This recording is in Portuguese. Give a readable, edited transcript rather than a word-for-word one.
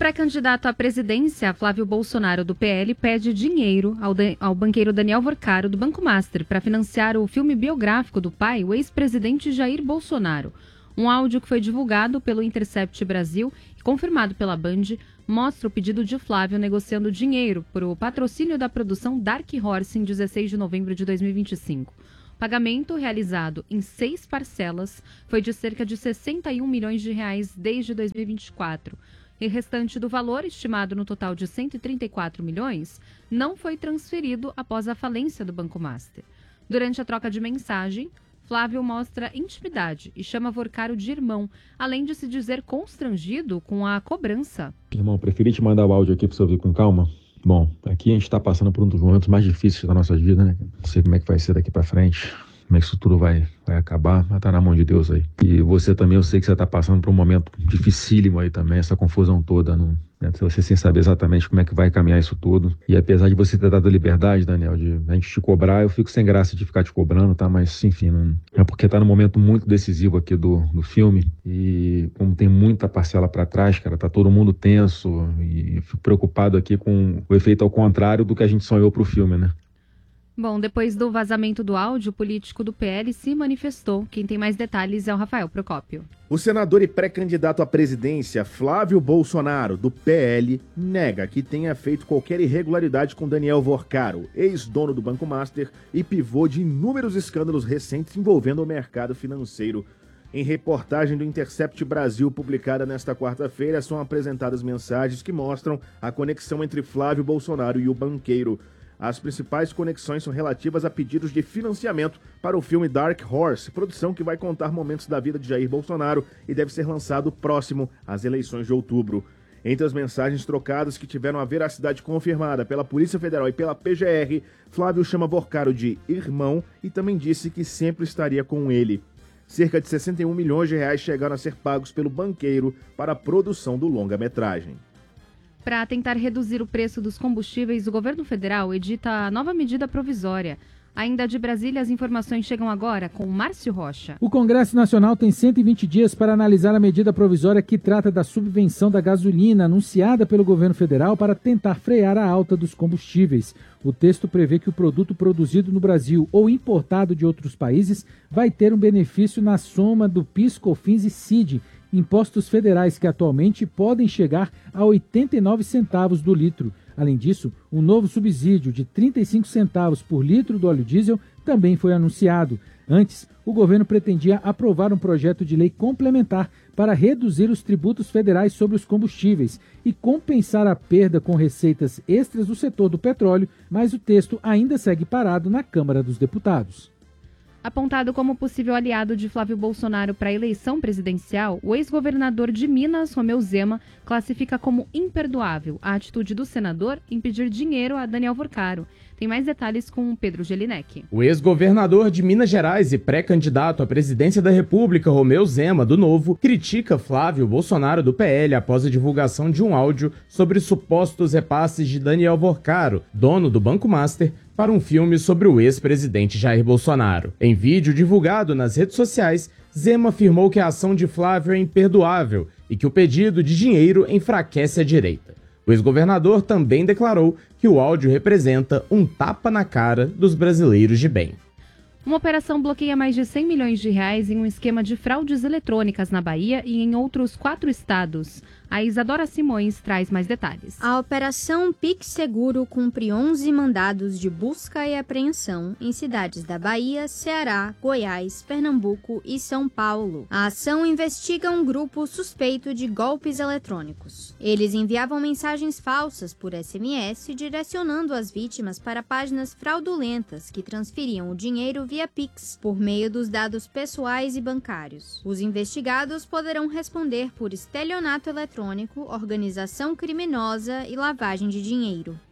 pré-candidato à presidência, Flávio Bolsonaro, do PL, pede dinheiro ao banqueiro Daniel Vorcaro, do Banco Master, para financiar o filme biográfico do pai, o ex-presidente Jair Bolsonaro. Um áudio que foi divulgado pelo Intercept Brasil e confirmado pela Band mostra o pedido de Flávio negociando dinheiro por o patrocínio da produção Dark Horse em 16 de novembro de 2025. O pagamento, realizado em 6 parcelas, foi de cerca de 61 milhões de reais desde 2024. E o restante do valor, estimado no total de 134 milhões, não foi transferido após a falência do Banco Master. Durante a troca de mensagem, Flávio mostra intimidade e chama Vorcaro de irmão, além de se dizer constrangido com a cobrança. Irmão, preferi te mandar o áudio aqui para você ouvir com calma. Bom, aqui a gente está passando por um dos momentos mais difíceis da nossa vida, né? Não sei como é que vai ser daqui para frente, como é que isso tudo vai acabar, mas tá na mão de Deus aí. E você também, eu sei que você tá passando por um momento dificílimo aí também, essa confusão toda, né? Você sem saber exatamente como é que vai caminhar isso tudo. E apesar de você ter dado a liberdade, Daniel, de a gente te cobrar, eu fico sem graça de ficar te cobrando, tá? Mas, enfim, não... é porque tá num momento muito decisivo aqui do filme. E como tem muita parcela pra trás, cara, tá todo mundo tenso. E eu fico preocupado aqui com o efeito ao contrário do que a gente sonhou pro filme, né? Bom, depois do vazamento do áudio, o político do PL se manifestou. Quem tem mais detalhes é o Rafael Procópio. O senador e pré-candidato à presidência, Flávio Bolsonaro, do PL, nega que tenha feito qualquer irregularidade com Daniel Vorcaro, ex-dono do Banco Master e pivô de inúmeros escândalos recentes envolvendo o mercado financeiro. Em reportagem do Intercept Brasil, publicada nesta quarta-feira, são apresentadas mensagens que mostram a conexão entre Flávio Bolsonaro e o banqueiro. As principais conexões são relativas a pedidos de financiamento para o filme Dark Horse, produção que vai contar momentos da vida de Jair Bolsonaro e deve ser lançado próximo às eleições de outubro. Entre as mensagens trocadas que tiveram a veracidade confirmada pela Polícia Federal e pela PGR, Flávio chama Vorcaro de irmão e também disse que sempre estaria com ele. Cerca de 61 milhões de reais chegaram a ser pagos pelo banqueiro para a produção do longa-metragem. Para tentar reduzir o preço dos combustíveis, o governo federal edita a nova medida provisória. Ainda de Brasília, as informações chegam agora com Márcio Rocha. O Congresso Nacional tem 120 dias para analisar a medida provisória que trata da subvenção da gasolina anunciada pelo governo federal para tentar frear a alta dos combustíveis. O texto prevê que o produto produzido no Brasil ou importado de outros países vai ter um benefício na soma do PIS, COFINS e CID, impostos federais que atualmente podem chegar a 89 centavos do litro. Além disso, um novo subsídio de 35 centavos por litro do óleo diesel também foi anunciado. Antes, o governo pretendia aprovar um projeto de lei complementar para reduzir os tributos federais sobre os combustíveis e compensar a perda com receitas extras do setor do petróleo, mas o texto ainda segue parado na Câmara dos Deputados. Apontado como possível aliado de Flávio Bolsonaro para a eleição presidencial, o ex-governador de Minas, Romeu Zema, classifica como imperdoável a atitude do senador em pedir dinheiro a Daniel Vorcaro. Tem mais detalhes com Pedro Gelinek. O ex-governador de Minas Gerais e pré-candidato à presidência da República, Romeu Zema, do Novo, critica Flávio Bolsonaro, do PL, após a divulgação de um áudio sobre supostos repasses de Daniel Vorcaro, dono do Banco Master, para um filme sobre o ex-presidente Jair Bolsonaro. Em vídeo divulgado nas redes sociais, Zema afirmou que a ação de Flávio é imperdoável e que o pedido de dinheiro enfraquece a direita. O ex-governador também declarou que o áudio representa um tapa na cara dos brasileiros de bem. Uma operação bloqueia mais de 100 milhões de reais em um esquema de fraudes eletrônicas na Bahia e em outros 4 estados. A Isadora Simões traz mais detalhes. A Operação PicSeguro cumpre 11 mandados de busca e apreensão em cidades da Bahia, Ceará, Goiás, Pernambuco e São Paulo. A ação investiga um grupo suspeito de golpes eletrônicos. Eles enviavam mensagens falsas por SMS, direcionando as vítimas para páginas fraudulentas que transferiam o dinheiro via Pix, por meio dos dados pessoais e bancários. Os investigados poderão responder por estelionato eletrônico, organização criminosa e lavagem de dinheiro.